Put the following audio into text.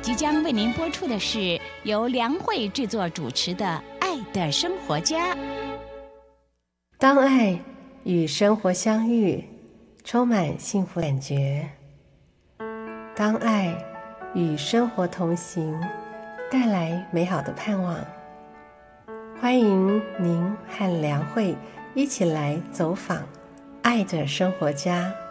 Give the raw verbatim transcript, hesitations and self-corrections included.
即将为您播出的是由梁慧制作主持的《爱的生活家》。 当爱与生活相遇，充满幸福感觉；当爱与生活同行，带来美好的盼望。欢迎您和梁慧一起来走访爱的生活家。